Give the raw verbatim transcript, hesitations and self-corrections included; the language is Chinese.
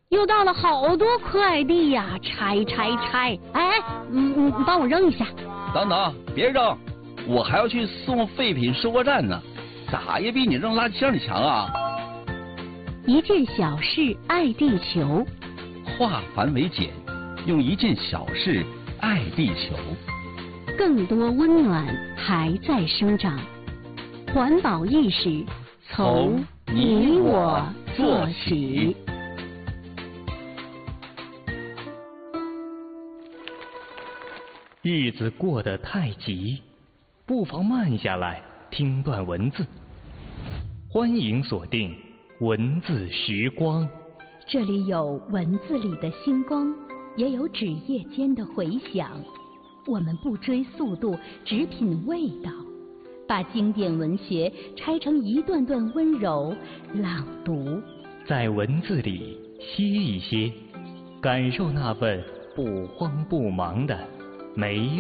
又到了好多快递呀，拆拆拆！哎，嗯嗯，你帮我扔一下。 等等，别扔，我还要去送废品收货站呢，咋也比你扔垃圾箱里强啊！ 一件小事爱地球， 化繁为简，用一件小事爱地球。 更多温暖还在生长，环保意识从你我做起。 日子过得太急，不妨慢下来听段文字。欢迎锁定文字时光， 这里有文字里的星光，也有纸页间的回响。我们不追速度，只品味道，把经典文学拆成一段段温柔朗读， 在文字里歇一歇，感受那份不慌不忙的美